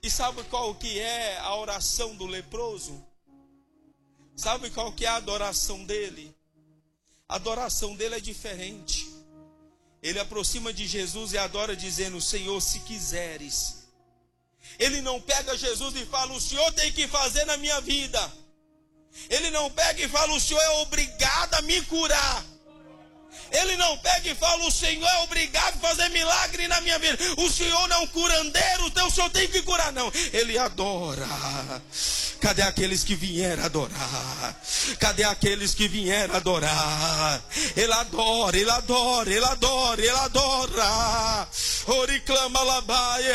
E sabe qual que é a oração do leproso? Sabe qual que é a adoração dele? A adoração dele é diferente. Ele aproxima de Jesus e adora dizendo: Senhor, se quiseres. Ele não pega Jesus e fala: o Senhor tem que fazer na minha vida. Ele não pega e fala: o Senhor é obrigado a me curar. Ele não pega e fala: o Senhor é obrigado a fazer milagre na minha vida. O Senhor não é um curandeiro, então o Senhor tem que curar. Não, ele adora. Cadê aqueles que vieram adorar? Cadê aqueles que vieram adorar? Ele adora, ele adora, ele adora, ele adora. Oriclama labaia,